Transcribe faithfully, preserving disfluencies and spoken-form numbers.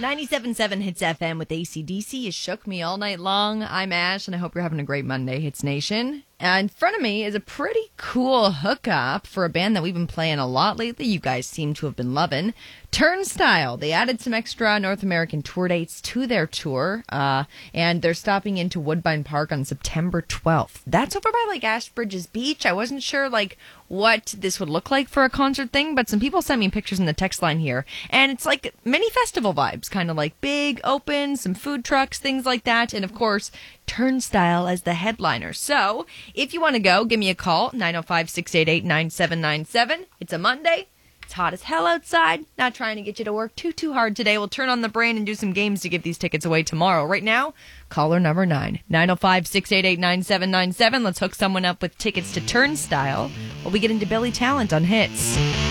ninety-seven point seven Hits F M with A C D C. You shook me all night long. I'm Ash, and I hope you're having a great Monday, Hits Nation. And in front of me is a pretty cool hookup for a band that we've been playing a lot lately. You guys seem to have been loving. Turnstile. They added some extra North American tour dates to their tour, uh, and they're stopping into Woodbine Park on September twelfth. That's over by, like, Ashbridges Beach. I wasn't sure, like, what this would look like for a concert thing, but some people sent me pictures in the text line here, and it's like mini festival vibes, kind of like big, open, some food trucks, things like that, and of course, Turnstile as the headliner. So, if you want to go, give me a call, nine oh five, six eight eight, nine seven nine seven. It's a Monday. It's hot as hell outside. Not trying to get you to work too, too hard today. We'll turn on the brain and do some games to give these tickets away tomorrow. Right now, caller number nine, nine oh five, six eight eight, nine seven nine seven. Let's hook someone up with tickets to Turnstile while we get into Billy Talent on Hits.